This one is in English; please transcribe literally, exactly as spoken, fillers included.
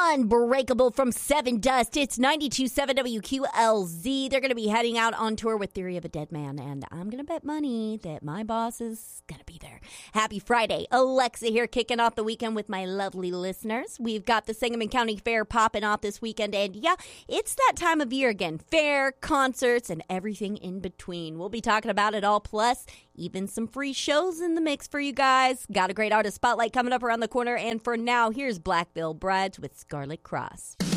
Unbreakable from Seven Dust. It's ninety-two point seven W Q L Z. They're going to be heading out on tour with Theory of a Dead Man, and I'm going to bet money that my boss is going to be there. Happy Friday. Alexa here, kicking off the weekend with my lovely listeners. We've got the Sangamon County Fair popping off this weekend, and yeah, it's that time of year again. Fair, concerts, and everything in between. We'll be talking about it all, plus even some free shows in the mix for you guys. Got a great artist spotlight coming up around the corner, and for now, here's Black Veil Brides with Scarlet Cross.